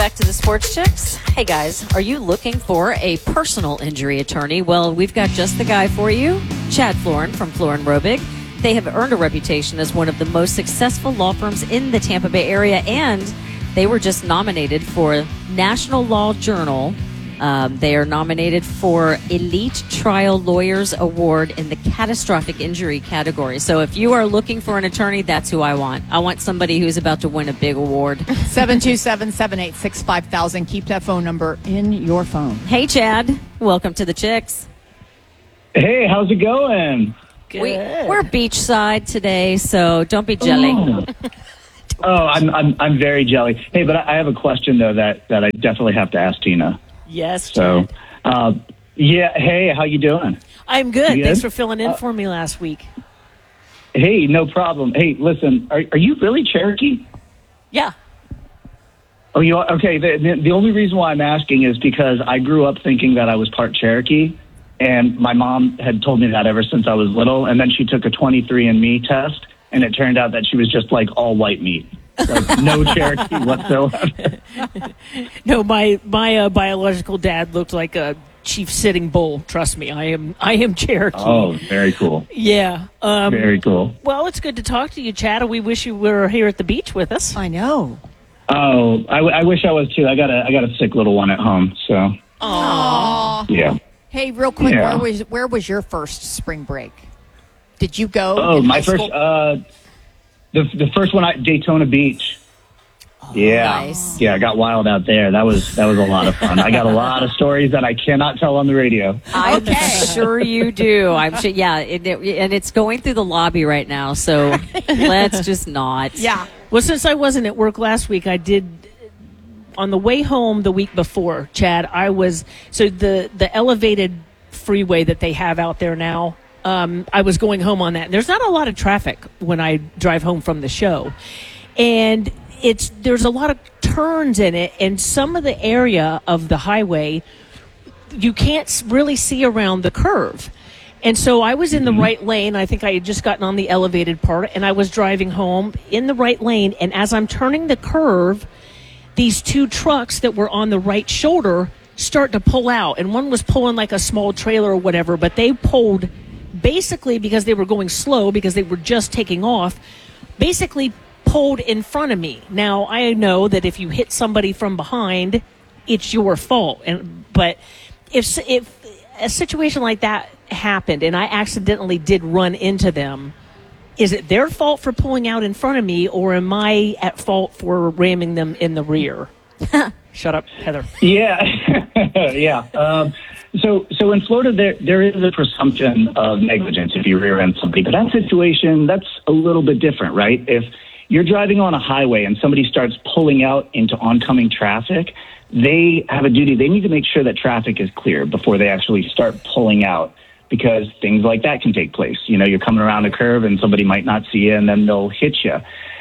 Back to the Sports Chicks. Hey guys, are you looking for a personal injury attorney? Well, we've got just the guy for you, Chad Florin from Florin Robig. They have earned a reputation as one of the most successful law firms in the Tampa Bay area, and they were just nominated for National Law Journal. They are nominated for Elite Trial Lawyers Award in the catastrophic injury category. So if you are looking for an attorney, that's who I want. I want somebody who's about to win a big award. 727-786-5000. Keep that phone number in your phone. Hey, Chad. Welcome to the Chicks. Hey, how's it going? Good. We're beachside today, so don't be jelly. I'm very jelly. Hey, but I have a question though that I definitely have to ask Tina. Yes. So, yeah. Hey, how you doing? I'm good. Thanks for filling in for me last week. Hey, no problem. Hey, listen, are you really Cherokee? Yeah. Oh, you are? Okay. The only reason why I'm asking is because I grew up thinking that I was part Cherokee, and my mom had told me that ever since I was little. And then she took a 23andMe test, and it turned out that she was just like all white meat. Like no Cherokee whatsoever. No, my biological dad looked like a chief sitting bull. Trust me, I am Cherokee. Oh, very cool. Yeah. Very cool. Well, it's good to talk to you, Chad. We wish you were here at the beach with us. I know. Oh, I wish I was too. I got a sick little one at home, so. Aww. Yeah. Hey, real quick, Yeah. where was your first spring break? Did you go? Oh, in my high first. school? The first one at Daytona Beach. Yeah, nice. Yeah, I got wild out there. That was a lot of fun. I got a lot of stories that I cannot tell on the radio. I'm sure you do. I'm sure. Yeah, and it's going through the lobby right now. So let's just not. Yeah. Well, since I wasn't at work last week, I did. On the way home the week before, Chad, the elevated freeway that they have out there now. I was going home on that. There's not a lot of traffic when I drive home from the show, and there's a lot of turns in it, and some of the area of the highway you can't really see around the curve. And so I was in the right lane. I think I had just gotten on the elevated part, and I was driving home in the right lane. And as I'm turning the curve, these two trucks that were on the right shoulder start to pull out, and one was pulling like a small trailer or whatever, but they pulled basically because they were going slow because they were just taking off, basically pulled in front of me. Now, I know that if you hit somebody from behind, it's your fault. But if a situation like that happened and I accidentally did run into them, is it their fault for pulling out in front of me, or am I at fault for ramming them in the rear? Shut up, Heather. Yeah, yeah. So in Florida, there is a presumption of negligence if you rear end somebody, but that situation, that's a little bit different, right? If you're driving on a highway and somebody starts pulling out into oncoming traffic, they have a duty. They need to make sure that traffic is clear before they actually start pulling out, because things like that can take place. You know, you're coming around a curve and somebody might not see you and then they'll hit you.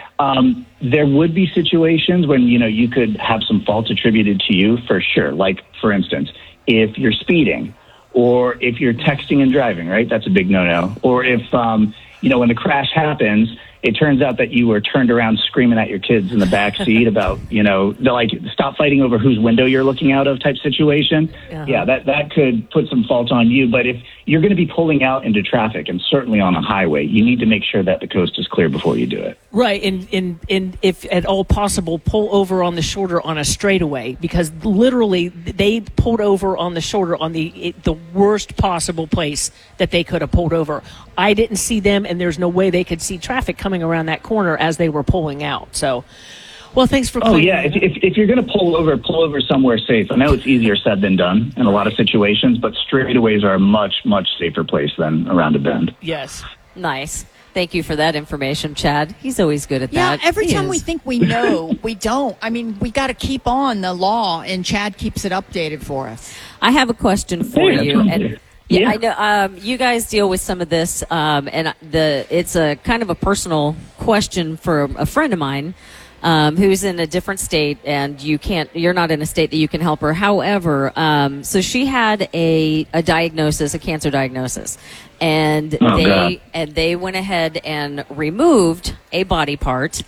There would be situations when, you could have some fault attributed to you for sure. Like, for instance, if you're speeding or if you're texting and driving, right? That's a big no-no. Or if, when the crash happens, it turns out that you were turned around screaming at your kids in the back seat about, they're like, stop fighting over whose window you're looking out of type situation. Uh-huh. Yeah, that could put some fault on you. But if you're going to be pulling out into traffic, and certainly on a highway, you need to make sure that the coast is clear before you do it. Right, and if at all possible, pull over on the shoulder on a straightaway, because literally they pulled over on the shoulder on the worst possible place that they could have pulled over. I didn't see them, and there's no way they could see traffic coming around that corner as they were pulling out. So, well, thanks for Oh, playing. yeah, if you're going to pull over somewhere safe. I know it's easier said than done in a lot of situations, but straightaways are a much, much safer place than around a bend. Yes. Nice. Thank you for that information, Chad. He's always good at Yeah, that. every He time is. we think we know, we don't. I mean, we got to keep on the law, and Chad keeps it updated for us. I have a question for Yeah, you. that's And right. yeah, Yeah. I know you guys deal with some of this, and it's a kind of a personal question for a friend of mine who's in a different state, and you're not in a state that you can help her. However, so she had a diagnosis, a cancer diagnosis, and Oh, God. they went ahead and removed a body part.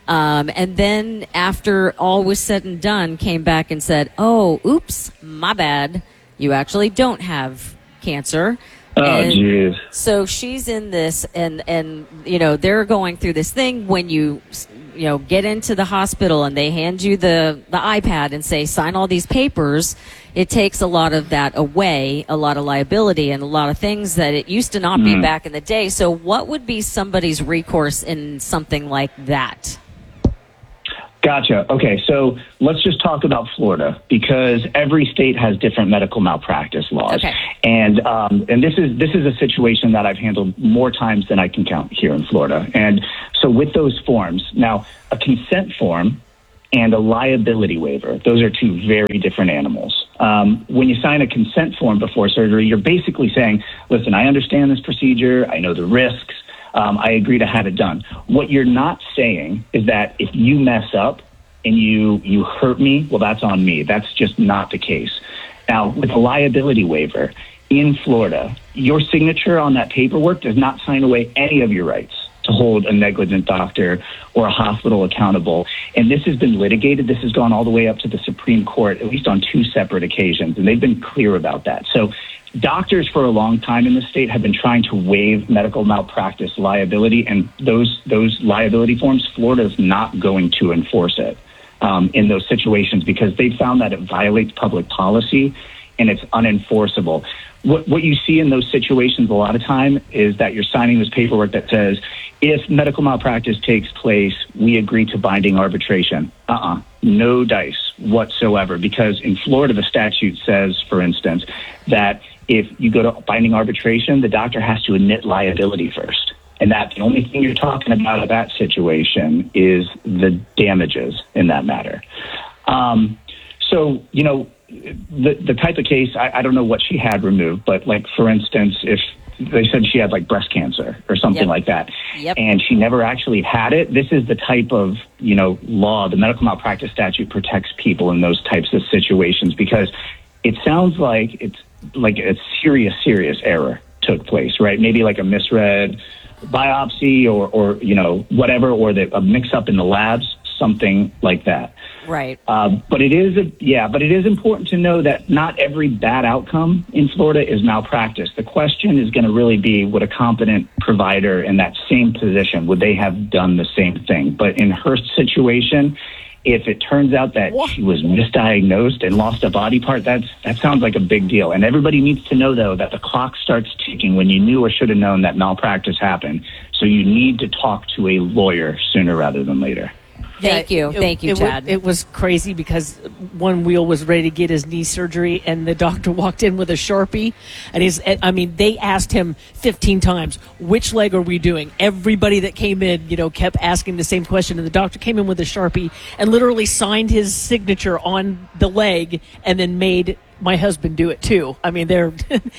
And then after all was said and done, came back and said, "Oh, oops, my bad. You actually don't have cancer." Oh, jeez. So she's in this, and they're going through this thing when you get into the hospital and they hand you the iPad and say, sign all these papers. It takes a lot of that away, a lot of liability and a lot of things that it used to not be back in the day. So what would be somebody's recourse in something like that? Gotcha. Okay, so let's just talk about Florida, because every state has different medical malpractice laws. Okay. And this is a situation that I've handled more times than I can count here in Florida. And so with those forms, now a consent form and a liability waiver, those are two very different animals. When you sign a consent form before surgery, you're basically saying, listen, I understand this procedure, I know the risks, I agree to have it done. What you're not saying is that if you mess up and you hurt me, well, that's on me. That's just not the case. Now, with a liability waiver in Florida, your signature on that paperwork does not sign away any of your rights to hold a negligent doctor or a hospital accountable. And this has been litigated. This has gone all the way up to the Supreme Court, at least on 2 separate occasions, and they've been clear about that. So doctors for a long time in the state have been trying to waive medical malpractice liability, and those liability forms, Florida is not going to enforce it in those situations because they found that it violates public policy and it's unenforceable. What you see in those situations a lot of time is that you're signing this paperwork that says, if medical malpractice takes place, we agree to binding arbitration. No dice whatsoever, because in Florida, the statute says, for instance, that if you go to binding arbitration, the doctor has to admit liability first. And that the only thing you're talking about in that situation is the damages in that matter. So, the type of case, I don't know what she had removed, but like, for instance, if they said she had like breast cancer or something like that, and she never actually had it, this is the type of, law, the medical malpractice statute protects people in those types of situations, because it sounds like it's like a serious error took place, right? Maybe like a misread biopsy or whatever, or a mix up in the labs, something like that. Right. But it is important to know that not every bad outcome in Florida is malpractice. The question is going to really be, would a competent provider in that same position, would they have done the same thing? But in her situation, if it turns out that she was misdiagnosed and lost a body part, that sounds like a big deal. And everybody needs to know, though, that the clock starts ticking when you knew or should have known that malpractice happened. So you need to talk to a lawyer sooner rather than later. Thank you, Chad. It was crazy because one wheel was ready to get his knee surgery, and the doctor walked in with a Sharpie, and they asked him 15 times, which leg are we doing? Everybody that came in, kept asking the same question, and the doctor came in with a Sharpie and literally signed his signature on the leg and then made my husband do it too. I mean, a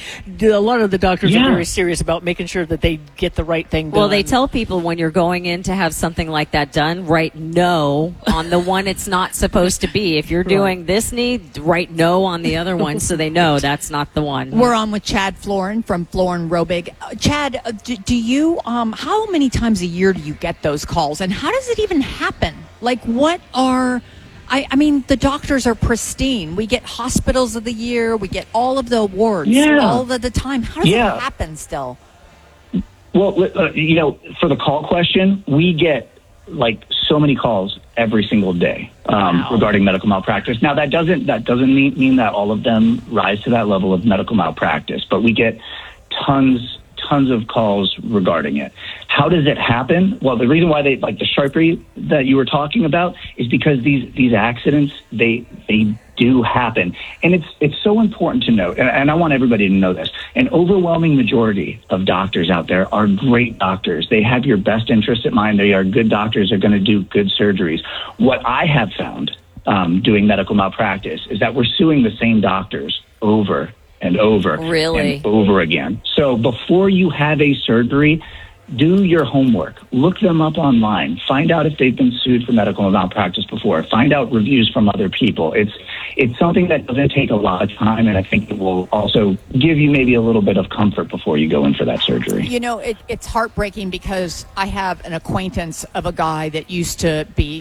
lot of the doctors are very serious about making sure that they get the right thing done. Well, they tell people when you're going in to have something like that done, write no on the one it's not supposed to be. If you're doing this knee, write no on the other one so they know that's not the one. We're on with Chad Florin from Florin Robig. Chad, do you, how many times a year do you get those calls, and how does it even happen? Like, what are... I mean, the doctors are pristine. We get hospitals of the year. We get all of the awards all of the time. How does it happen still? Well, for the call question, we get like so many calls every single day regarding medical malpractice. Now, that doesn't mean that all of them rise to that level of medical malpractice, but we get tons of calls regarding it. How does it happen? Well, the reason why they, like the Sharpie that you were talking about, is because these accidents, they do happen. And it's so important to note, and I want everybody to know this, an overwhelming majority of doctors out there are great doctors. They have your best interest at mind. They are good doctors. They're going to do good surgeries. What I have found doing medical malpractice is that we're suing the same doctors over and over and over again. So before you have a surgery, do your homework. Look them up online. Find out if they've been sued for medical malpractice before. Find out reviews from other people. it's something that doesn't take a lot of time, and I think it will also give you maybe a little bit of comfort before you go in for that surgery. You know, it's heartbreaking because I have an acquaintance of a guy that used to be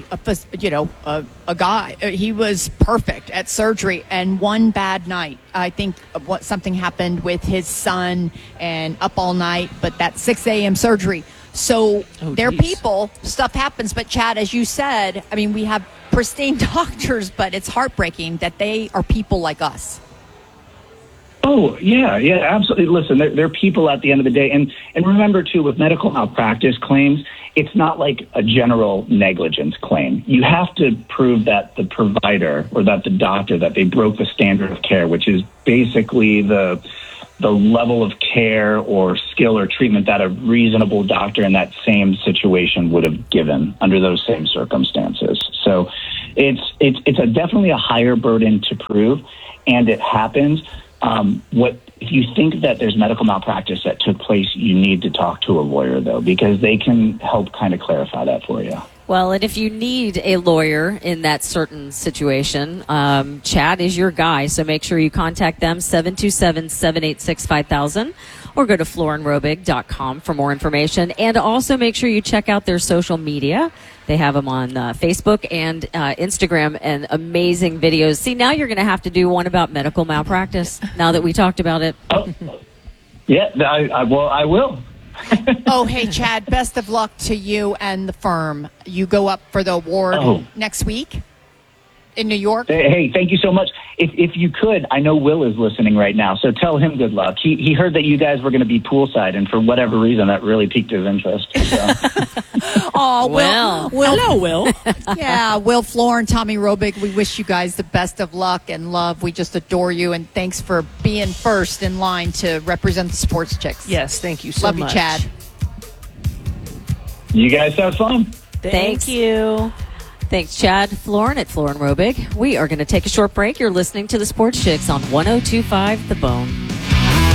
a guy. He was perfect at surgery, and one bad night, I think something happened with his son, and up all night, but that 6 a.m. surgery. So they're people, stuff happens. But Chad, as you said, I mean, we have pristine doctors, but it's heartbreaking that they are people like us. Oh, yeah, absolutely. Listen, they're people at the end of the day. And remember, too, with medical malpractice claims, it's not like a general negligence claim. You have to prove that the provider or that the doctor, that they broke the standard of care, which is basically the level of care or skill or treatment that a reasonable doctor in that same situation would have given under those same circumstances. So it's definitely a higher burden to prove, and it happens. If you think that there's medical malpractice that took place, you need to talk to a lawyer, though, because they can help kind of clarify that for you. Well, and if you need a lawyer in that certain situation, Chad is your guy. So make sure you contact them, 727-786-5000, or go to florinrobig.com for more information. And also make sure you check out their social media. They have them on Facebook and Instagram, and amazing videos. See, now you're going to have to do one about medical malpractice now that we talked about it. Oh, yeah, I will. Oh, hey, Chad, best of luck to you and the firm. You go up for the award next week in New York. Hey, thank you so much. If you could, I know Will is listening right now, so tell him good luck. He heard that you guys were going to be poolside, and for whatever reason, that really piqued his interest. So. Oh, Will. Hello, Will. Yeah, Will, Florin, Tommy Robig, we wish you guys the best of luck and love. We just adore you, and thanks for being first in line to represent the Sports Chicks. Yes, thank you so much. much. Love you, Chad. You guys have fun. Thank you. Thanks, Chad. Florin at Florin Robig. We are going to take a short break. You're listening to the Sports Chicks on 102.5 The Bone.